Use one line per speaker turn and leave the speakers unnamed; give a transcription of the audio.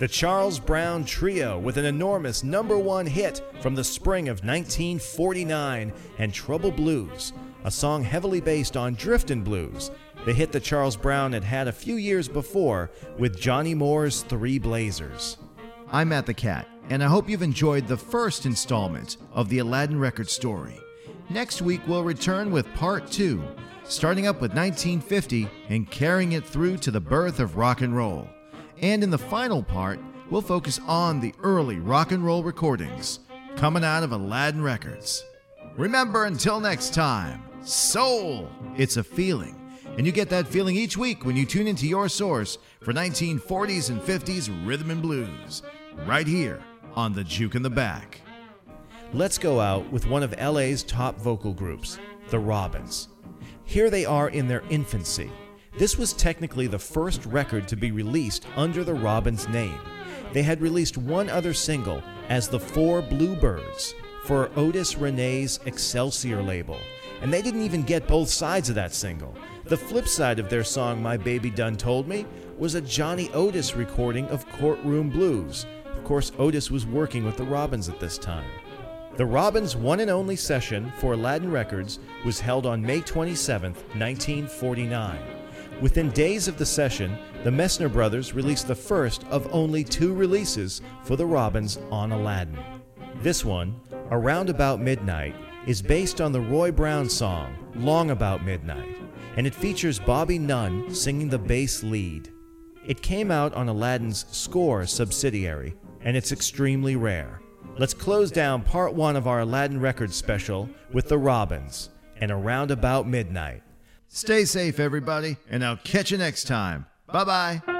The Charles Brown Trio with an enormous #1 hit from the spring of 1949 and Trouble Blues, a song heavily based on Driftin' Blues, the hit that Charles Brown had had a few years before with Johnny Moore's Three Blazers.
I'm Matt the Cat, and I hope you've enjoyed the first installment of the Aladdin Record story. Next week we'll return with part 2, starting up with 1950 and carrying it through to the birth of rock and roll. And in the final part, we'll focus on the early rock and roll recordings coming out of Aladdin Records. Remember, until next time, soul, it's a feeling. And you get that feeling each week when you tune into your source for 1940s and 50s rhythm and blues, right here on The Juke in the Back.
Let's go out with one of LA's top vocal groups, the Robins. Here they are in their infancy. This was technically the first record to be released under the Robins name. They had released one other single as the Four Bluebirds for Otis Renee's Excelsior label, and they didn't even get both sides of that single. The flip side of their song My Baby Done Told Me was a Johnny Otis recording of Courtroom Blues. Of course, Otis was working with the Robins at this time. The Robins' one and only session for Aladdin Records was held on May 27, 1949. Within days of the session, the Messner brothers released the first of only 2 releases for the Robins on Aladdin. This one, Around About Midnight, is based on the Roy Brown song Long About Midnight, and it features Bobby Nunn singing the bass lead. It came out on Aladdin's Score subsidiary, and it's extremely rare. Let's close down part 1 of our Aladdin Records special with the Robins and Around About Midnight.
Stay safe, everybody, and I'll catch you next time. Bye-bye.